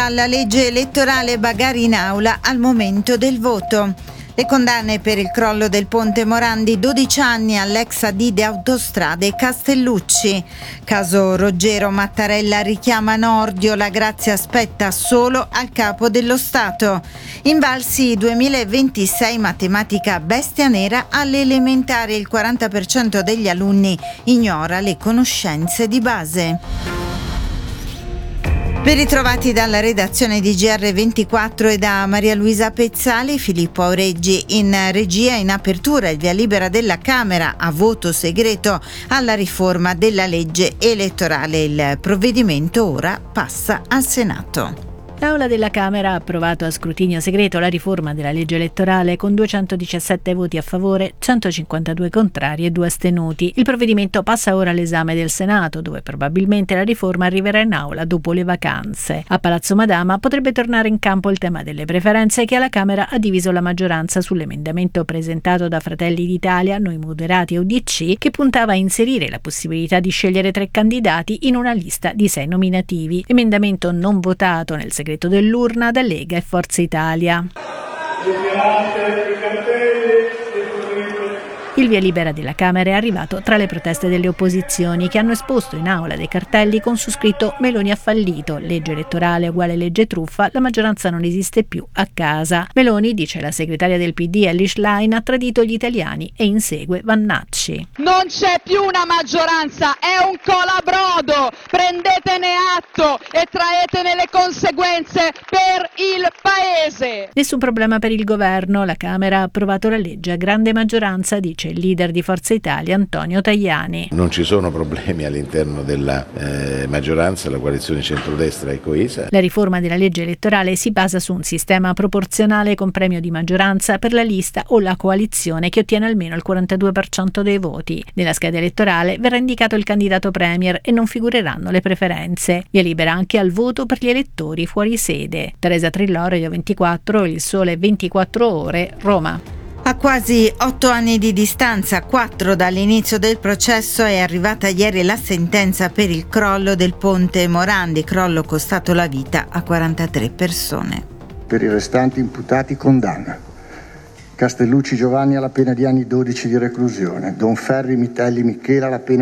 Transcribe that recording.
alla legge elettorale, bagarre in aula al momento del voto. Le condanne per il crollo del ponte Morandi, 12 anni all'ex AD di Autostrade Castellucci. Caso Ruggero Mattarella richiama Nordio, la grazia spetta solo al capo dello Stato. Invalsi 2026, matematica bestia nera alle elementari, il 40% degli alunni ignora le conoscenze di base. Ben ritrovati dalla redazione di GR24 e da Maria Luisa Pezzali. Filippo Aureggi in regia. In apertura il via libera della Camera a voto segreto alla riforma della legge elettorale. Il provvedimento ora passa al Senato. L'Aula della Camera ha approvato a scrutinio segreto la riforma della legge elettorale con 217 voti a favore, 152 contrari e 2 astenuti. Il provvedimento passa ora all'esame del Senato, dove probabilmente la riforma arriverà in aula dopo le vacanze. A Palazzo Madama potrebbe tornare in campo il tema delle preferenze, che alla Camera ha diviso la maggioranza sull'emendamento presentato da Fratelli d'Italia, Noi Moderati e UDC, che puntava a inserire la possibilità di scegliere 3 candidati in una lista di 6 nominativi. Emendamento non votato nel segreto dell'urna da Lega e Forza Italia. Il via libera della Camera è arrivato tra le proteste delle opposizioni, che hanno esposto in aula dei cartelli con su scritto "Meloni ha fallito, legge elettorale uguale legge truffa, la maggioranza non esiste più a casa". Meloni, dice la segretaria del PD Elly Schlein, ha tradito gli italiani e insegue Vannacci. Non c'è più una maggioranza, è un colabrodo, prendetene atto e traetene le conseguenze per il Paese. Nessun problema per il governo, la Camera ha approvato la legge a grande maggioranza, dice il leader di Forza Italia Antonio Tajani. Non ci sono problemi all'interno della maggioranza, la coalizione centrodestra è coesa. La riforma della legge elettorale si basa su un sistema proporzionale con premio di maggioranza per la lista o la coalizione che ottiene almeno il 42% dei voti. Nella scheda elettorale verrà indicato il candidato premier e non figureranno le preferenze. Via libera anche al voto per gli elettori fuori sede. Teresa Trillò, Radio 24, Il Sole 24 Ore, Roma. A quasi 8 anni di distanza, 4 dall'inizio del processo, è arrivata ieri la sentenza per il crollo del ponte Morandi, crollo costato la vita a 43 persone. Per i restanti imputati condanna: Castellucci Giovanni alla pena di anni 12 di reclusione, Donferri Mitelli Michela alla pena